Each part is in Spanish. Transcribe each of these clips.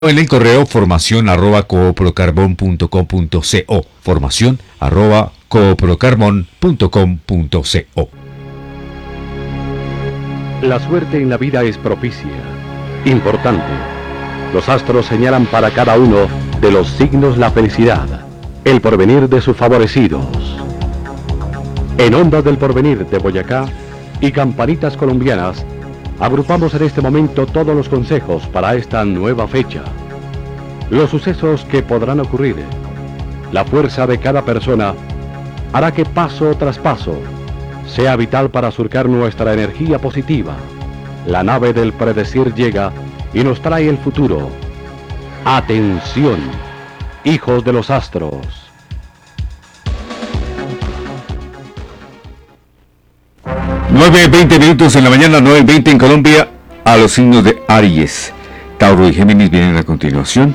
En el correo formación@cooprocarbon.com.co, formación@cooprocarbon.com.co. La suerte en la vida es propicia, importante. Los astros señalan para cada uno de los signos la felicidad, el porvenir de sus favorecidos. En Ondas del Porvenir de Boyacá y Campanitas Colombianas, agrupamos en este momento todos los consejos para esta nueva fecha. Los sucesos que podrán ocurrir, la fuerza de cada persona, hará que paso tras paso sea vital para surcar nuestra energía positiva. La nave del predecir llega y nos trae el futuro. Atención, hijos de los astros. Nueve 20 minutos en la mañana, 9:20 en Colombia, a los signos de Aries. Tauro y Géminis vienen a continuación.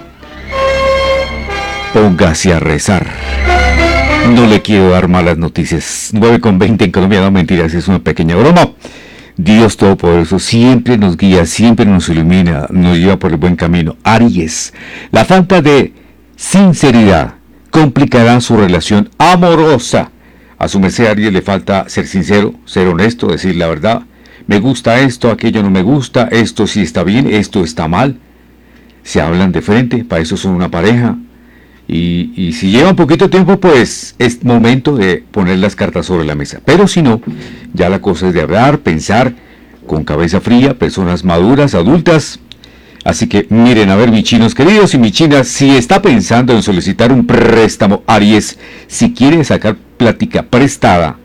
Póngase a rezar. No le quiero dar malas noticias. 9:20 en Colombia, no mentiras, es una pequeña broma. Dios Todopoderoso siempre nos guía, siempre nos ilumina, nos lleva por el buen camino. Aries, la falta de sinceridad complicará su relación amorosa. A su merced, Aries, le falta ser sincero, ser honesto, decir la verdad. Me gusta esto, aquello no me gusta, esto sí está bien, esto está mal. Se hablan de frente, para eso son una pareja. Y si lleva un poquito de tiempo, pues es momento de poner las cartas sobre la mesa. Pero si no, ya la cosa es de hablar, pensar con cabeza fría, personas maduras, adultas. Así que miren, a ver, mis chinos queridos y mis chinas, si está pensando en solicitar un préstamo, Aries, si quiere sacar plática prestada,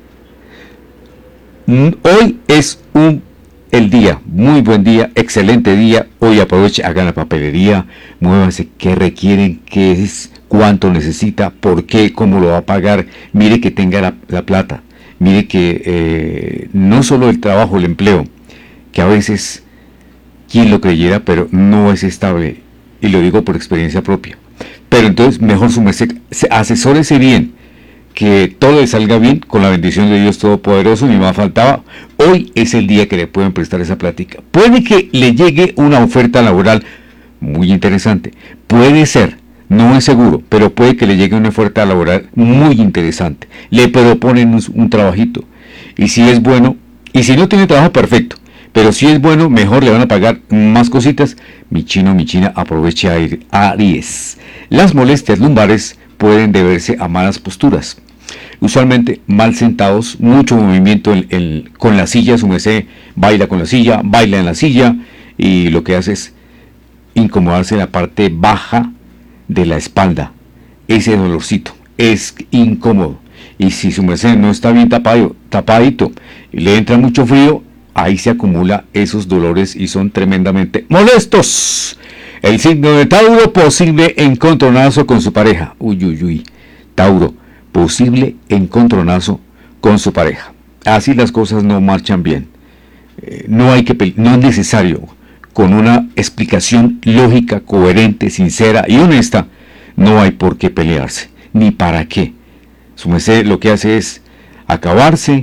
hoy es el día, muy buen día, excelente día. Hoy aproveche, hagan la papelería, muévanse, qué requieren, qué es, cuánto necesita, por qué, cómo lo va a pagar. Mire que tenga la plata, mire que no solo el trabajo, el empleo, que a veces, quien lo creyera, pero no es estable, y lo digo por experiencia propia. Pero entonces, mejor su merced, asesórese bien, que todo le salga bien, con la bendición de Dios Todopoderoso. Ni más faltaba. Hoy es el día que le pueden prestar esa plática. Puede que le llegue una oferta laboral muy interesante. Puede ser, no es seguro, pero puede que le llegue una oferta laboral muy interesante. Le proponen un trabajito. Y si es bueno, y si no tiene trabajo, perfecto. Pero si es bueno, mejor le van a pagar más cositas. Mi chino, mi china, aproveche a ir a Aries. Las molestias lumbares pueden deberse a malas posturas. Usualmente mal sentados, mucho movimiento con la silla. Su merced baila con la silla, baila en la silla, y lo que hace es incomodarse en la parte baja de la espalda. Ese dolorcito es incómodo. Y si su merced no está bien tapadito, y le entra mucho frío, ahí se acumula esos dolores y son tremendamente molestos. El signo de Tauro, posible encontronazo con su pareja. Uy. Tauro, posible encontronazo con su pareja. Así las cosas no marchan bien. No es necesario, con una explicación lógica, coherente, sincera y honesta, no hay por qué pelearse, ni para qué. Su merced lo que hace es acabarse,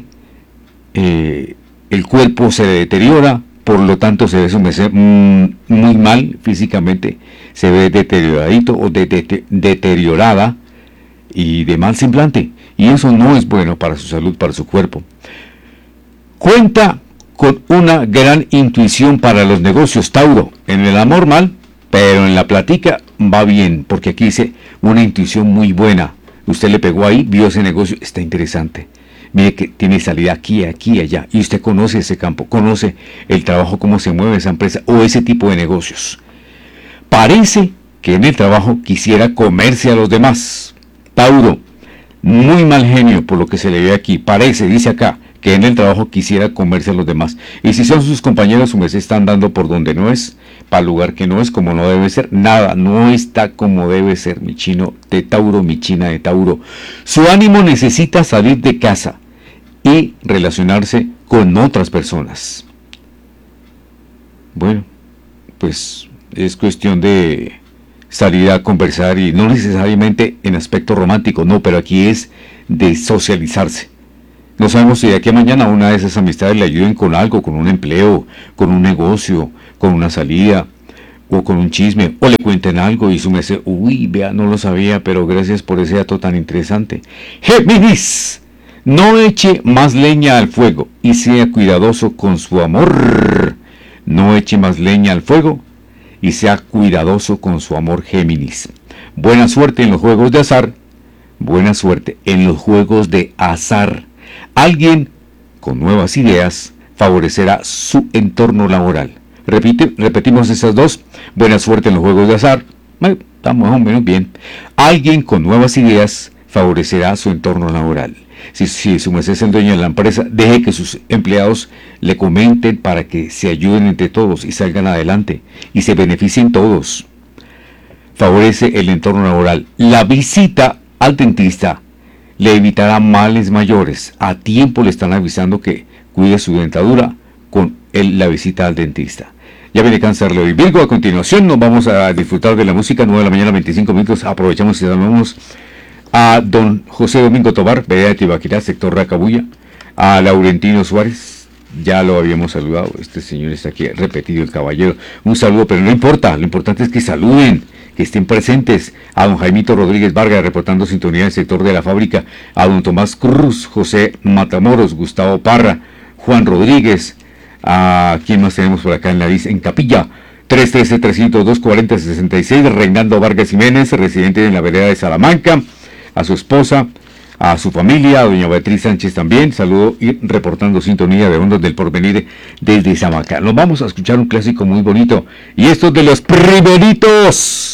el cuerpo se deteriora, por lo tanto se ve su merced muy mal físicamente, se ve deterioradito o deteriorada y de mal semblante, y eso no es bueno para su salud, para su cuerpo. Cuenta con una gran intuición para los negocios, Tauro. En el amor mal, pero en la plática va bien, porque aquí dice una intuición muy buena. Usted le pegó ahí, vio ese negocio, está interesante. Mire que tiene salida aquí, aquí, allá. Y usted conoce ese campo, conoce el trabajo, cómo se mueve esa empresa o ese tipo de negocios. Parece que en el trabajo quisiera comerse a los demás. Tauro, muy mal genio por lo que se le ve aquí. Parece, dice acá, que en el trabajo quisiera comerse a los demás. Y si son sus compañeros, su merced están dando por donde no es, para el lugar que no es, como no debe ser. Nada, no está como debe ser, mi chino de Tauro, mi china de Tauro. Su ánimo necesita salir de casa y relacionarse con otras personas. Bueno, pues es cuestión de salir a conversar, y no necesariamente en aspecto romántico, no, pero aquí es de socializarse. No sabemos si de aquí a mañana una de esas amistades le ayuden con algo, con un empleo, con un negocio, con una salida, o con un chisme, o le cuenten algo y su merced, uy, vea, no lo sabía, pero gracias por ese dato tan interesante. Géminis, no eche más leña al fuego y sea cuidadoso con su amor. No eche más leña al fuego y sea cuidadoso con su amor, Géminis. Buena suerte en los juegos de azar. Buena suerte en los juegos de azar. Alguien con nuevas ideas favorecerá su entorno laboral. Repetimos esas dos. Buena suerte en los juegos de azar. Estamos más o menos bien. Alguien con nuevas ideas favorecerá su entorno laboral. Si su merced es el dueño de la empresa, deje que sus empleados le comenten para que se ayuden entre todos y salgan adelante y se beneficien todos. Favorece el entorno laboral. La visita al dentista le evitará males mayores. A tiempo le están avisando que cuide su dentadura con la visita al dentista. Ya viene Cáncer, Leo y Virgo. A continuación nos vamos a disfrutar de la música. 9 de la mañana, 25 minutos. Aprovechamos y damos a don José Domingo Tobar, vereda de Tibaquirá, sector Racabulla. A Laurentino Suárez, ya lo habíamos saludado. Este señor está aquí repetido, el caballero. Un saludo, pero no importa. Lo importante es que saluden, que estén presentes. A don Jaimito Rodríguez Vargas, reportando sintonía en el sector de la fábrica. A don Tomás Cruz, José Matamoros, Gustavo Parra, Juan Rodríguez. ¿A quién más tenemos por acá en Capilla? 313-302-4066, Reinaldo Vargas Jiménez, residente en la vereda de Salamanca. A su esposa, a su familia, a doña Beatriz Sánchez también. Saludo y reportando sintonía de Ondas del Porvenir desde Salamanca. Nos vamos a escuchar un clásico muy bonito. Y esto es de los primeritos.